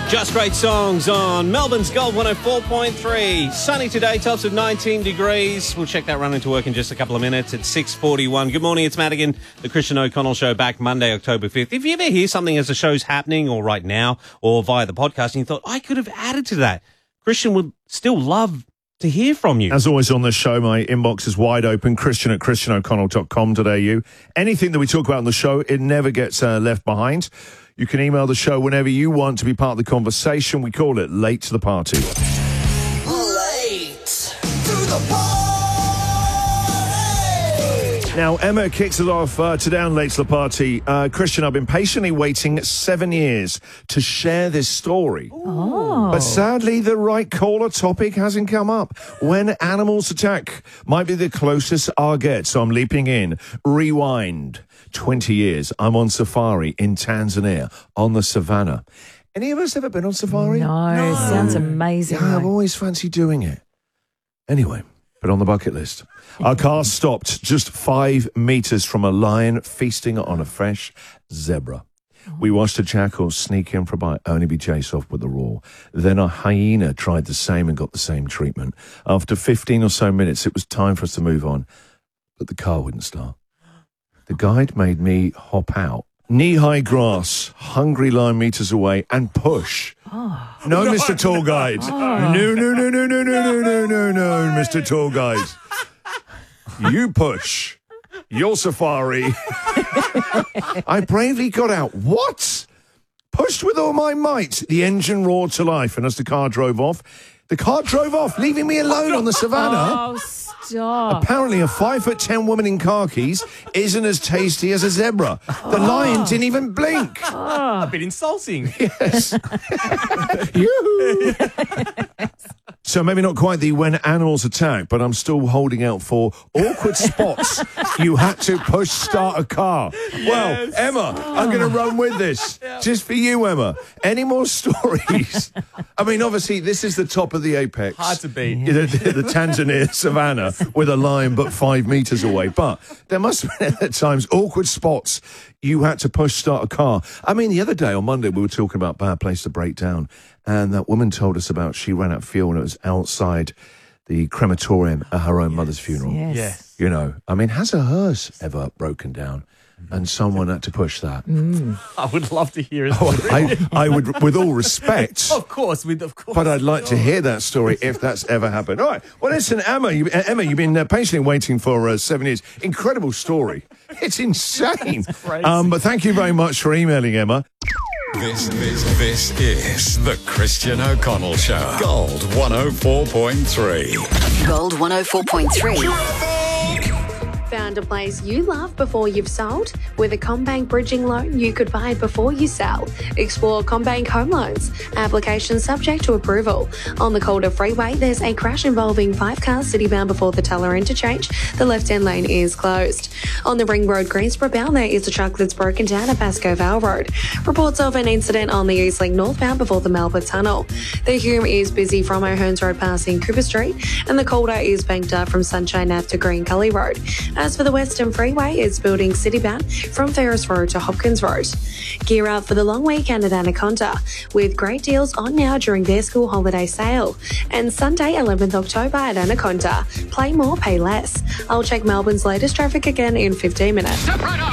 Just great songs on Melbourne's Gold 104.3. Sunny today, tops of 19 degrees. We'll check that run into work in just a couple of minutes at 6:41. Good morning, it's Madigan, the Christian O'Connell Show, back Monday, October 5th. If you ever hear something as the show's happening or right now or via the podcast and you thought, I could have added to that, Christian would still love to hear from you. As always on the show, my inbox is wide open, christian@christianoconnell.com.au. Anything that we talk about on the show, it never gets left behind. You can email the show whenever you want to be part of the conversation. We call it Late to the Party. Late to the party. Now, Emma kicks us off today on Late to the Party. Christian, I've been patiently waiting 7 years to share this story. Oh. But sadly, the right caller topic hasn't come up. When animals attack might be the closest I'll get, so I'm leaping in. Rewind. 20 years. I'm on safari in Tanzania, on the savannah. Any of us ever been on safari? No. Sounds amazing. Yeah, I've always fancied doing it. Anyway, put on the bucket list. Our car stopped just 5 meters from a lion feasting on a fresh zebra. We watched a jackal sneak in for a bite, only be chased off with a roar. Then a hyena tried the same and got the same treatment. After 15 or so minutes, it was time for us to move on, but the car wouldn't start. The guide made me hop out, knee-high grass, hungry lion meters away, and push. No, Mr. Tour Guide. No, Mr. Tour Guide. You push. Your safari. I bravely got out. What? Pushed with all my might. The engine roared to life, and as the car drove off, leaving me alone on the savannah. Oh, stop. Apparently, a 5'10" woman in khakis isn't as tasty as a zebra. The lion didn't even blink. A bit insulting. Yes. Yoo-hoo. So maybe not quite the when animals attack, but I'm still holding out for awkward spots. You had to push start a car. Yes. Well, Emma, I'm going to run with this. Just for you, Emma. Any more stories? I mean, obviously, this is the top of the apex. Hard to beat. The Tanzania savannah with a lion but 5 meters away. But there must have been at times awkward spots you had to push start a car. I mean, the other day on Monday, we were talking about bad place to break down. And that woman told us about she ran out of fuel and it was outside the crematorium at her own mother's funeral. Yes. You know, I mean, has a hearse ever broken down and someone had to push that? I would love to hear it. I would, with all respect. Of course. But I'd like to hear that story if that's ever happened. All right. Well, listen, Emma, you've been patiently waiting for 7 years. Incredible story. It's insane. It's crazy. But thank you very much for emailing, Emma. This is the Christian O'Connell Show. Gold 104.3. Gold 104.3. Found a place you love before you've sold? With a CommBank bridging loan you could buy before you sell. Explore CommBank Home Loans. Application subject to approval. On the Calder Freeway, there's a crash involving 5 cars citybound before the Teller interchange. The left-hand lane is closed. On the Ring Road Greensboro bound, there is a truck that's broken down at Pascoe Vale Road. Reports of an incident on the Eastlink northbound before the Melbourne Tunnel. The Hume is busy from O'Hearns Road passing Cooper Street, and the Calder is banked up from Sunshine Ave to Green Gully Road. As for the Western Freeway, it's building citybound from Ferris Road to Hopkins Road. Gear up for the long weekend at Anaconda with great deals on now during their school holiday sale. And Sunday, 11th October at Anaconda. Play more, pay less. I'll check Melbourne's latest traffic again in 15 minutes.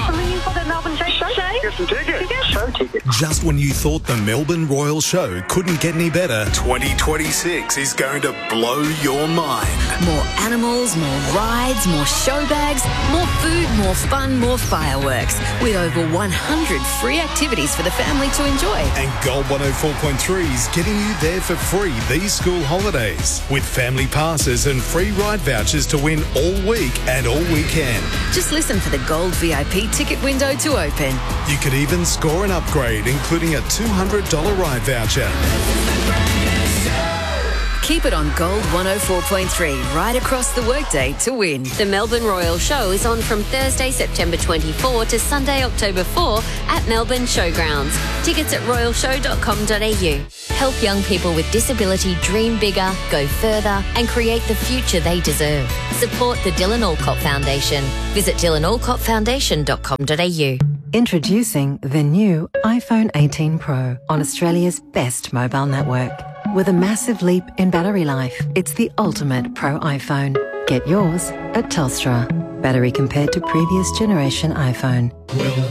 Just when you thought the Melbourne Royal Show couldn't get any better, 2026 is going to blow your mind. More animals, more rides, more show bags, more food, more fun, more fireworks. With over 100 free activities for the family to enjoy. And Gold 104.3 is getting you there for free these school holidays. With family passes and free ride vouchers to win all week and all weekend. Just listen for the Gold VIP ticket window to open. You could even score an upgrade, including a $200 ride voucher. Keep it on Gold 104.3 right across the workday to win. The Melbourne Royal Show is on from Thursday, September 24 to Sunday, October 4 at Melbourne Showgrounds. Tickets at royalshow.com.au. Help young people with disability dream bigger, go further and create the future they deserve. Support the Dylan Alcott Foundation. Visit dylanalcottfoundation.com.au. Introducing the new iPhone 18 Pro on Australia's best mobile network. With a massive leap in battery life, it's the ultimate Pro iPhone. Get yours at Telstra. Battery compared to previous generation iPhone.